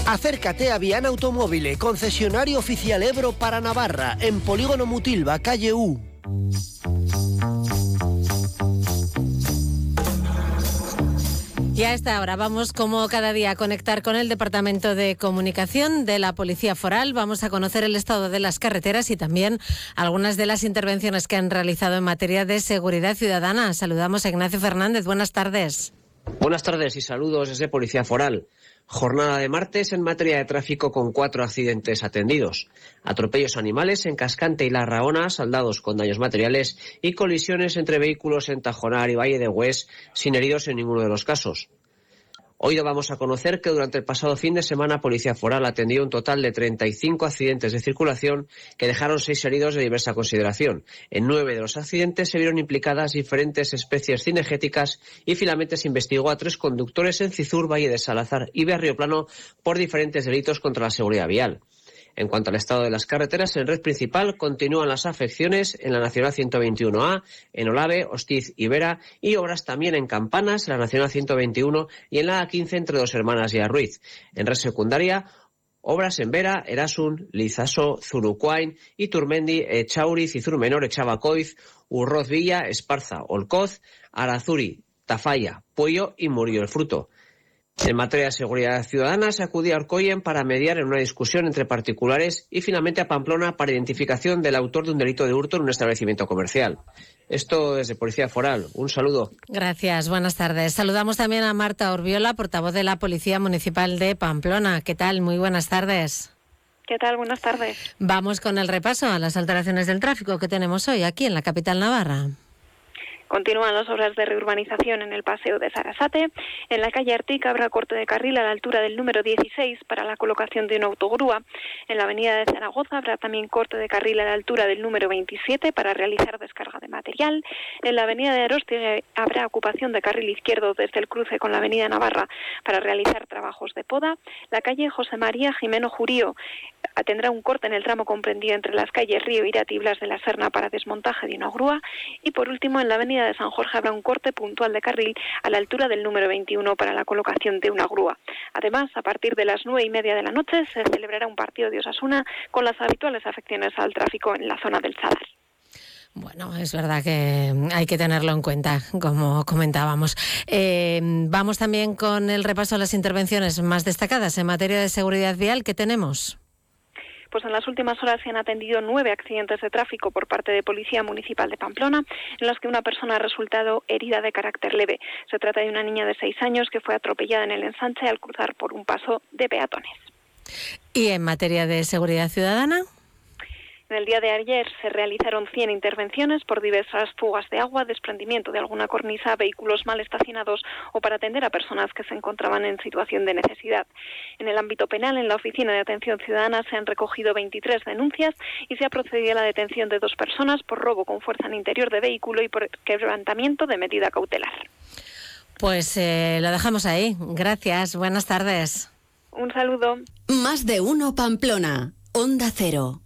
Acércate a Viana Automóvil, concesionario oficial Ebro para Navarra, en Polígono Mutilva, calle U. Y a esta hora vamos, como cada día, a conectar con el Departamento de Comunicación de la Policía Foral. Vamos a conocer el estado de las carreteras y también algunas de las intervenciones que han realizado en materia de seguridad ciudadana. Saludamos a Ignacio Fernández. Buenas tardes. Buenas tardes y saludos desde Policía Foral. Jornada de martes en materia de tráfico con 4 accidentes atendidos. Atropellos animales en Cascante y La Rahona, saldados con daños materiales, y colisiones entre vehículos en Tajonar y Valle de Hues, sin heridos en ninguno de los casos. Hoy vamos a conocer que durante el pasado fin de semana Policía Foral atendió un total de 35 accidentes de circulación que dejaron 6 heridos de diversa consideración. En 9 de los accidentes se vieron implicadas diferentes especies cinegéticas y finalmente se investigó a 3 conductores en Cizur, Valle de Salazar y Berrioplano por diferentes delitos contra la seguridad vial. En cuanto al estado de las carreteras, en red principal continúan las afecciones en la Nacional 121A, en Olave, Hostiz y Vera, y obras también en Campanas, en la Nacional 121 y en la A15 entre Dos Hermanas y Arruiz. En red secundaria, obras en Vera, Erasun, Lizaso, Zurucuain, Iturmendi, Echauri, Cizur Menor, Echabacoiz, Urroz Villa, Esparza, Olcoz, Arazuri, Tafalla, Puello y Murillo el Fruto. En materia de seguridad ciudadana, se acudió a Arcoyen para mediar en una discusión entre particulares y finalmente a Pamplona para identificación del autor de un delito de hurto en un establecimiento comercial. Esto desde Policía Foral. Un saludo. Gracias, buenas tardes. Saludamos también a Marta Urbiola, portavoz de la Policía Municipal de Pamplona. ¿Qué tal? Muy buenas tardes. ¿Qué tal? Buenas tardes. Vamos con el repaso a las alteraciones del tráfico que tenemos hoy aquí en la capital navarra. Continúan las obras de reurbanización en el paseo de Sarasate. En la calle Artica habrá corte de carril a la altura del número 16 para la colocación de una autogrúa. En la avenida de Zaragoza habrá también corte de carril a la altura del número 27 para realizar descarga de material. En la avenida de Aroste habrá ocupación de carril izquierdo desde el cruce con la avenida Navarra para realizar trabajos de poda. La calle José María Jimeno Jurío tendrá un corte en el tramo comprendido entre las calles Río Irati y Blas de la Serna para desmontaje de una grúa. Y por último, en la avenida de San Jorge habrá un corte puntual de carril a la altura del número 21 para la colocación de una grúa. Además, a partir de las 9:30 de la noche se celebrará un partido de Osasuna con las habituales afecciones al tráfico en la zona del Sadar. Bueno, es verdad que hay que tenerlo en cuenta, como comentábamos. Vamos también con el repaso a las intervenciones más destacadas en materia de seguridad vial que tenemos. Pues en las últimas horas se han atendido 9 accidentes de tráfico por parte de Policía Municipal de Pamplona, en los que una persona ha resultado herida de carácter leve. Se trata de una niña de 6 años que fue atropellada en el ensanche al cruzar por un paso de peatones. ¿Y en materia de seguridad ciudadana? En el día de ayer se realizaron 100 intervenciones por diversas fugas de agua, desprendimiento de alguna cornisa, vehículos mal estacionados o para atender a personas que se encontraban en situación de necesidad. En el ámbito penal, en la Oficina de Atención Ciudadana se han recogido 23 denuncias y se ha procedido a la detención de 2 personas por robo con fuerza en interior de vehículo y por quebrantamiento de medida cautelar. Pues lo dejamos ahí. Gracias. Buenas tardes. Un saludo. Más de uno Pamplona. Onda Cero.